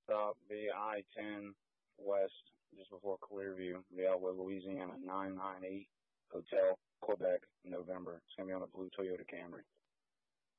stop, be I-10 West, just before Clearview, the Elwood, Louisiana, 998 Hotel, Quebec, November. It's going to be on a blue Toyota Camry.